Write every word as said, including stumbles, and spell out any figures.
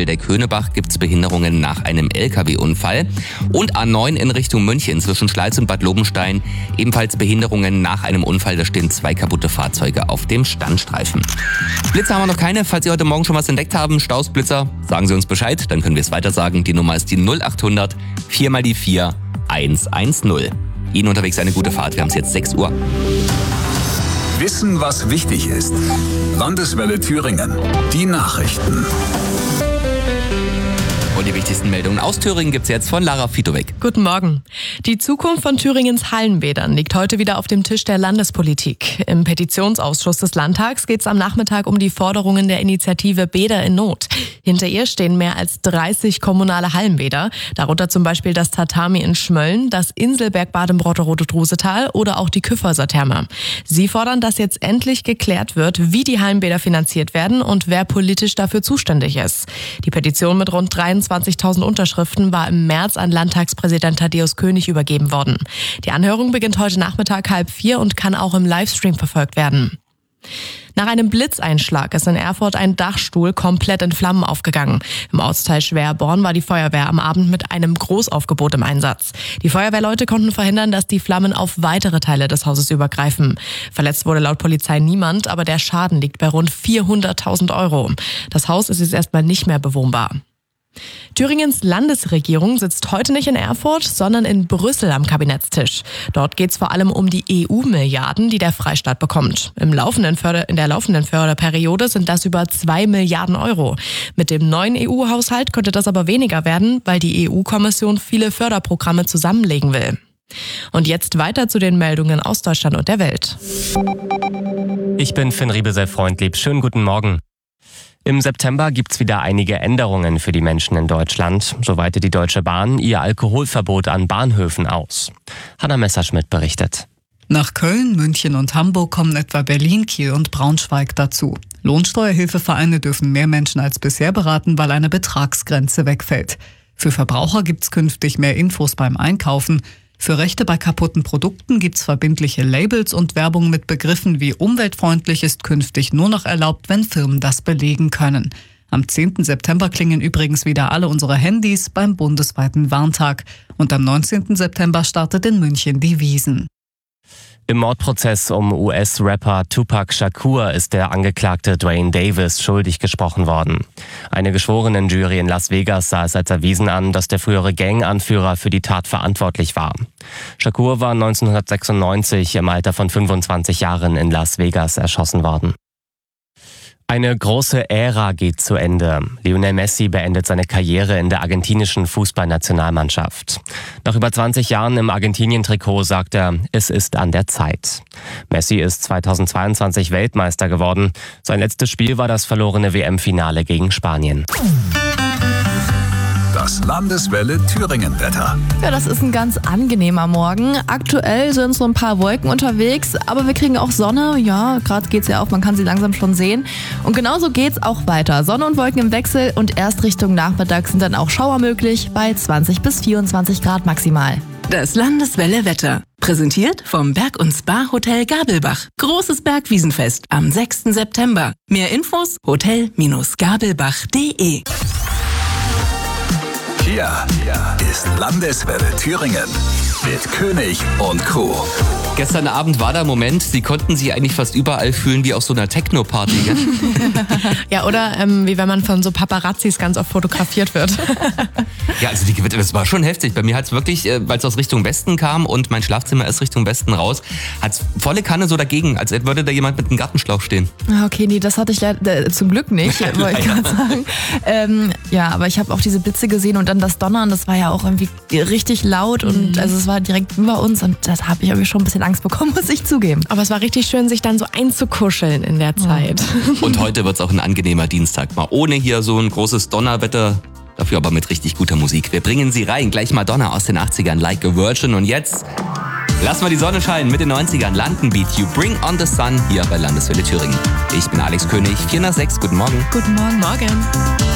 Schildeck-Höhnebach gibt es Behinderungen nach einem L K W-Unfall. Und A neun in Richtung München zwischen Schleiz und Bad Lobenstein ebenfalls Behinderungen nach einem Unfall. Da stehen zwei kaputte Fahrzeuge auf dem Standstreifen. Blitzer haben wir noch keine. Falls Sie heute Morgen schon was entdeckt haben, Staus, Blitzer, sagen Sie uns Bescheid. Dann können wir es weiter sagen. Die Nummer ist die null acht hundert vier mal die vier eins eins null. Ihnen unterwegs eine gute Fahrt. Wir haben es jetzt sechs Uhr. Wissen, was wichtig ist. Landeswelle Thüringen. Die Nachrichten. Und die wichtigsten Meldungen aus Thüringen gibt's jetzt von Lara Fitowek. Guten Morgen. Die Zukunft von Thüringens Hallenbädern liegt heute wieder auf dem Tisch der Landespolitik. Im Petitionsausschuss des Landtags geht's am Nachmittag um die Forderungen der Initiative Bäder in Not. Hinter ihr stehen mehr als dreißig kommunale Hallenbäder, darunter zum Beispiel das Tatami in Schmölln, das Inselbergbad im Brotterode-Drusetal oder auch die Kyffhäuser Therme. Sie fordern, dass jetzt endlich geklärt wird, wie die Hallenbäder finanziert werden und wer politisch dafür zuständig ist. Die Petition mit rund dreiundzwanzigtausend Unterschriften war im März an Landtagspräsident Thaddäus König übergeben worden. Die Anhörung beginnt heute Nachmittag halb vier und kann auch im Livestream verfolgt werden. Nach einem Blitzeinschlag ist in Erfurt ein Dachstuhl komplett in Flammen aufgegangen. Im Ortsteil Schwerborn war die Feuerwehr am Abend mit einem Großaufgebot im Einsatz. Die Feuerwehrleute konnten verhindern, dass die Flammen auf weitere Teile des Hauses übergreifen. Verletzt wurde laut Polizei niemand, aber der Schaden liegt bei rund vierhunderttausend Euro. Das Haus ist jetzt erstmal nicht mehr bewohnbar. Thüringens Landesregierung sitzt heute nicht in Erfurt, sondern in Brüssel am Kabinettstisch. Dort geht es vor allem um die E U-Milliarden, die der Freistaat bekommt. Im laufenden Förder, in der laufenden Förderperiode sind das über zwei Milliarden Euro. Mit dem neuen E U-Haushalt könnte das aber weniger werden, weil die E U-Kommission viele Förderprogramme zusammenlegen will. Und jetzt weiter zu den Meldungen aus Deutschland und der Welt. Ich bin Finn Riebesel-Freundlieb. Schönen guten Morgen. Im September gibt's wieder einige Änderungen für die Menschen in Deutschland. So weitet die Deutsche Bahn ihr Alkoholverbot an Bahnhöfen aus. Hanna Messerschmidt berichtet. Nach Köln, München und Hamburg kommen etwa Berlin, Kiel und Braunschweig dazu. Lohnsteuerhilfevereine dürfen mehr Menschen als bisher beraten, weil eine Betragsgrenze wegfällt. Für Verbraucher gibt's künftig mehr Infos beim Einkaufen. Für Rechte bei kaputten Produkten gibt's verbindliche Labels und Werbung mit Begriffen wie umweltfreundlich ist künftig nur noch erlaubt, wenn Firmen das belegen können. Am zehnten September klingen übrigens wieder alle unsere Handys beim bundesweiten Warntag. Und am neunzehnten September startet in München die Wiesn. Im Mordprozess um U S-Rapper Tupac Shakur ist der Angeklagte Dwayne Davis schuldig gesprochen worden. Eine Geschworenenjury in Las Vegas sah es als erwiesen an, dass der frühere Gang-Anführer für die Tat verantwortlich war. Shakur war neunzehnhundertsechsundneunzig im Alter von fünfundzwanzig Jahren in Las Vegas erschossen worden. Eine große Ära geht zu Ende. Lionel Messi beendet seine Karriere in der argentinischen Fußballnationalmannschaft. Nach über zwanzig Jahren im Argentinien-Trikot sagt er, es ist an der Zeit. Messi ist zweitausendzweiundzwanzig Weltmeister geworden. Sein letztes Spiel war das verlorene W M-Finale gegen Spanien. Das Landeswelle Thüringen-Wetter. Ja, das ist ein ganz angenehmer Morgen. Aktuell sind so ein paar Wolken unterwegs, aber wir kriegen auch Sonne. Ja, gerade geht's ja auf, man kann sie langsam schon sehen. Und genauso geht's auch weiter. Sonne und Wolken im Wechsel und erst Richtung Nachmittag sind dann auch Schauer möglich bei zwanzig bis vierundzwanzig Grad maximal. Das Landeswelle Wetter. Präsentiert vom Berg- und Spa-Hotel Gabelbach. Großes Bergwiesenfest am sechsten September. Mehr Infos hotel Bindestrich gabelbach punkt de. Hier ist Landeswelle Thüringen mit König und Co. Gestern Abend war der Moment, Sie konnten sich eigentlich fast überall fühlen wie auf so einer Techno-Party. Gell? Ja, oder ähm, wie wenn man von so Paparazzis ganz oft fotografiert wird. Ja, also die, das war schon heftig. Bei mir hat es wirklich, äh, weil es aus Richtung Westen kam und mein Schlafzimmer ist Richtung Westen raus, hat es volle Kanne so dagegen, als würde da jemand mit einem Gartenschlauch stehen. Okay, nee, das hatte ich leider, äh, zum Glück nicht, wollte ich gerade sagen. Ähm, ja, aber ich habe auch diese Blitze gesehen und dann das Donnern, das war ja auch irgendwie richtig laut und mhm. also es war direkt über uns und das habe ich irgendwie schon ein bisschen Angst bekommen, muss ich zugeben. Aber es war richtig schön, sich dann so einzukuscheln in der Zeit. Und heute wird es auch ein angenehmer Dienstag. Mal ohne hier so ein großes Donnerwetter, dafür aber mit richtig guter Musik. Wir bringen Sie rein. Gleich Madonna aus den achtzigern, Like a Virgin. Und jetzt lassen wir die Sonne scheinen mit den neunzigern. London Beat You Bring on the Sun hier bei Landeswelle Thüringen. Ich bin Alex König, vier nach sechs. Guten Morgen. Guten Morgen. Morgen.